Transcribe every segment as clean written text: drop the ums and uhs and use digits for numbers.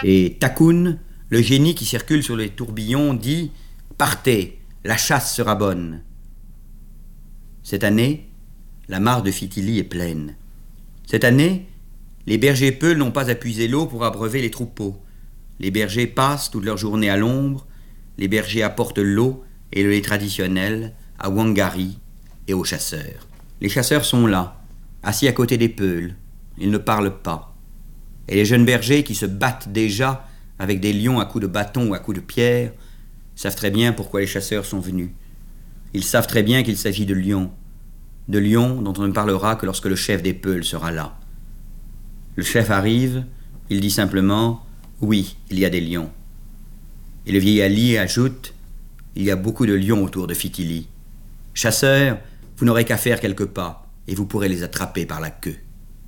Et Takun, le génie qui circule sur les tourbillons, dit « Partez, la chasse sera bonne ». Cette année, la mare de Fitili est pleine. Cette année, les bergers peuls n'ont pas à puiser l'eau pour abreuver les troupeaux. Les bergers passent toute leur journée à l'ombre, les bergers apportent l'eau et le lait traditionnel à Wangari et aux chasseurs. Les chasseurs sont là, assis à côté des peuls. Ils ne parlent pas. Et les jeunes bergers qui se battent déjà avec des lions à coups de bâton ou à coups de pierre savent très bien pourquoi les chasseurs sont venus. Ils savent très bien qu'il s'agit de lions dont on ne parlera que lorsque le chef des peuls sera là. Le chef arrive, il dit simplement « Oui, il y a des lions ». Et le vieil Ali ajoute « Il y a beaucoup de lions autour de Fitili. Chasseurs, vous n'aurez qu'à faire quelques pas et vous pourrez les attraper par la queue. »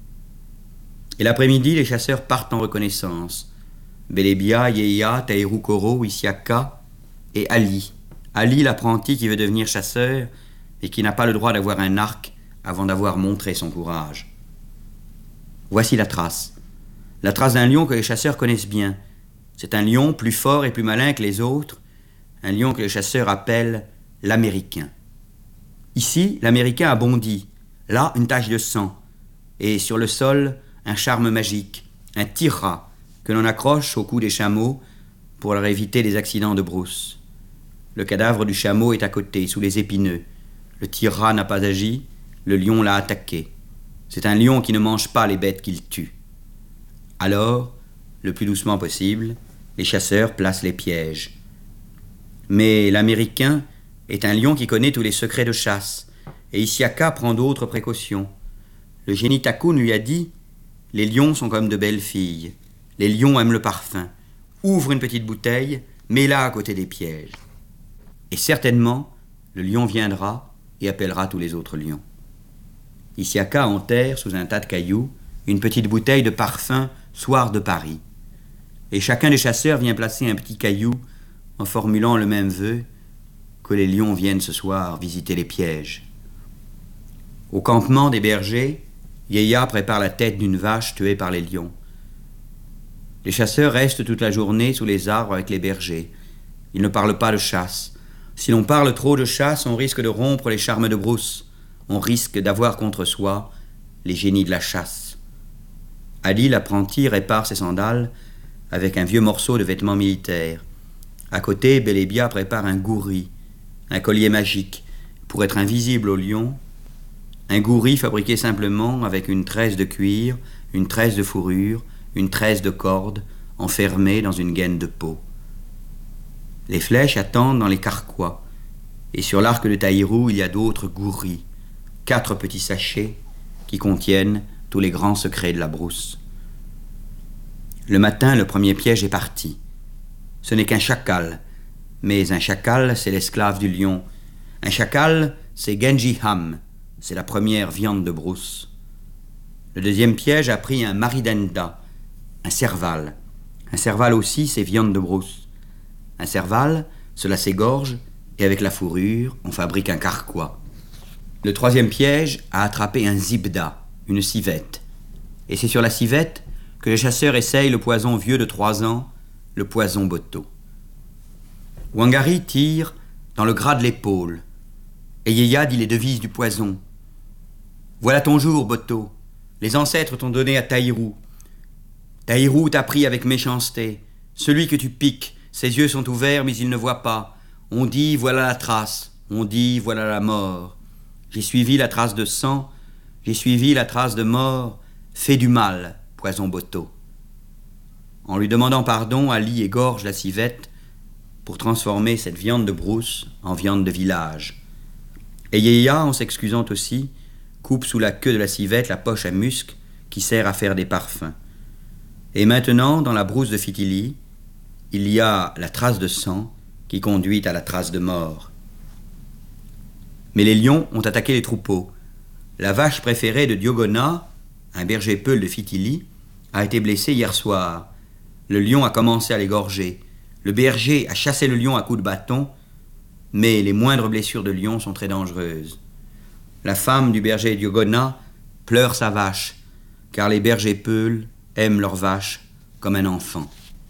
Et l'après-midi, les chasseurs partent en reconnaissance. Belebia, Yeya, Taïrou Koro, Isiaka et Ali. Ali, l'apprenti qui veut devenir chasseur et qui n'a pas le droit d'avoir un arc avant d'avoir montré son courage. Voici la trace d'un lion que les chasseurs connaissent bien. C'est un lion plus fort et plus malin que les autres, un lion que les chasseurs appellent l'Américain. Ici, l'Américain a bondi, là, une tache de sang, et sur le sol, un charme magique, un tirra que l'on accroche au cou des chameaux pour leur éviter des accidents de brousse. Le cadavre du chameau est à côté, sous les épineux. Le tirra n'a pas agi, le lion l'a attaqué. C'est un lion qui ne mange pas les bêtes qu'il tue. Alors, le plus doucement possible, les chasseurs placent les pièges. Mais l'Américain est un lion qui connaît tous les secrets de chasse, et Isiaka prend d'autres précautions. Le génie Takun lui a dit « Les lions sont comme de belles filles. Les lions aiment le parfum. Ouvre une petite bouteille, mets-la à côté des pièges. » Et certainement, le lion viendra et appellera tous les autres lions. Isiaka enterre sous un tas de cailloux une petite bouteille de parfum Soir de Paris. Et chacun des chasseurs vient placer un petit caillou en formulant le même vœu que les lions viennent ce soir visiter les pièges. Au campement des bergers, Yeya prépare la tête d'une vache tuée par les lions. Les chasseurs restent toute la journée sous les arbres avec les bergers. Ils ne parlent pas de chasse. Si l'on parle trop de chasse, on risque de rompre les charmes de brousse. On risque d'avoir contre soi les génies de la chasse. Ali, l'apprenti, répare ses sandales avec un vieux morceau de vêtements militaires. À côté, Belebia prépare un gouri, un collier magique, pour être invisible aux lions. Un gouri fabriqué simplement avec une tresse de cuir, une tresse de fourrure, une tresse de corde, enfermée dans une gaine de peau. Les flèches attendent dans les carquois, et sur l'arc de Taïrou, il y a d'autres gouris, 4 petits sachets qui contiennent tous les grands secrets de la brousse. Le matin, le premier piège est parti. Ce n'est qu'un chacal, mais un chacal, c'est l'esclave du lion. Un chacal, c'est Genji Ham, c'est la première viande de brousse. Le deuxième piège a pris un maridenda, un serval. Un serval aussi, c'est viande de brousse. Un serval, cela s'égorge, et avec la fourrure, on fabrique un carquois. Le troisième piège a attrapé un zibda, une civette. Et c'est sur la civette que les chasseurs essayent le poison vieux de 3 ans, le poison Boto. Wangari tire dans le gras de l'épaule, et Yeya dit les devises du poison. Voilà ton jour, Boto. Les ancêtres t'ont donné à Taïrou. Taïrou t'a pris avec méchanceté. Celui que tu piques, ses yeux sont ouverts, mais il ne voit pas. On dit, voilà la trace. On dit, voilà la mort. J'ai suivi la trace de sang. J'ai suivi la trace de mort. Fais du mal, poison Boto. En lui demandant pardon, Ali égorge la civette pour transformer cette viande de brousse en viande de village. Et Yeya, en s'excusant aussi, coupe sous la queue de la civette la poche à musc qui sert à faire des parfums. Et maintenant, dans la brousse de Fitili, il y a la trace de sang qui conduit à la trace de mort. Mais les lions ont attaqué les troupeaux. La vache préférée de Diogona, un berger peul de Fitili, a été blessée hier soir. Le lion a commencé à l'égorger. Le berger a chassé le lion à coups de bâton, mais les moindres blessures de lion sont très dangereuses. La femme du berger Diogona pleure sa vache, car les bergers peuls aiment leur vache comme un enfant.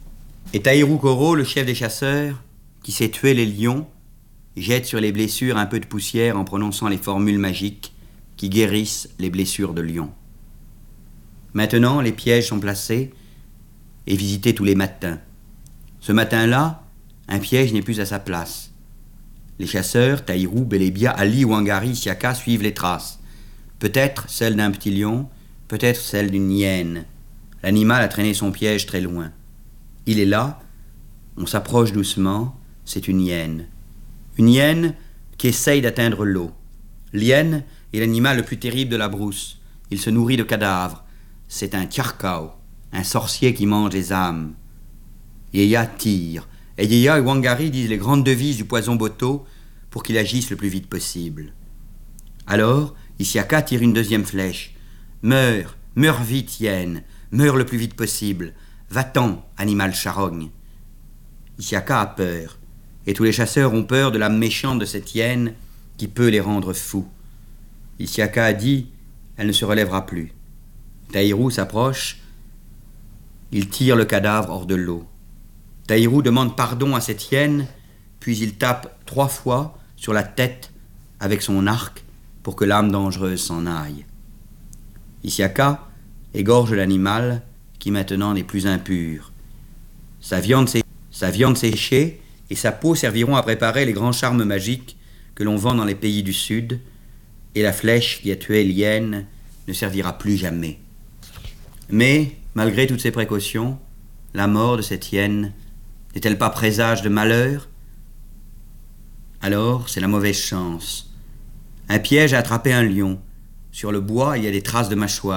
Et Taïrou Koro, le chef des chasseurs, qui sait tuer les lions, jette sur les blessures un peu de poussière en prononçant les formules magiques qui guérissent les blessures de lion. Maintenant, les pièges sont placés et visités tous les matins. Ce matin-là, un piège n'est plus à sa place. Les chasseurs, Taïrou, Bélébia, Ali, Wangari, Siaka suivent les traces. Peut-être celle d'un petit lion, peut-être celle d'une hyène. L'animal a traîné son piège très loin. Il est là, on s'approche doucement, c'est une hyène. Une hyène qui essaye d'atteindre l'eau. L'hyène est l'animal le plus terrible de la brousse. Il se nourrit de cadavres. C'est un tiarkao, un sorcier qui mange les âmes. Yeya tire, et Yeya et Wangari disent les grandes devises du poison Boto pour qu'il agisse le plus vite possible. Alors, Isiaka tire une deuxième flèche. Meurs, meurs vite, hyène, meurs le plus vite possible. Va-t'en, animal charogne. Isiaka a peur, et tous les chasseurs ont peur de l'âme méchante de cette hyène qui peut les rendre fous. Isiaka a dit, elle ne se relèvera plus. Taïrou s'approche, il tire le cadavre hors de l'eau. Taïrou demande pardon à cette hyène, puis il tape 3 fois sur la tête avec son arc pour que l'âme dangereuse s'en aille. Isiaka égorge l'animal qui maintenant n'est plus impur. Sa viande séchée et sa peau serviront à préparer les grands charmes magiques que l'on vend dans les pays du Sud, et la flèche qui a tué l'hyène ne servira plus jamais. Mais, malgré toutes ces précautions, la mort de cette hyène n'est-elle pas présage de malheur? Alors, c'est la mauvaise chance. Un piège a attrapé un lion. Sur le bois, il y a des traces de mâchoire.